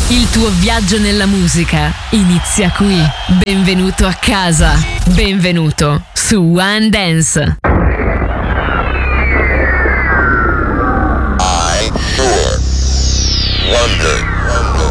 Il tuo viaggio nella musica inizia qui. Benvenuto a casa. Benvenuto su One Dance.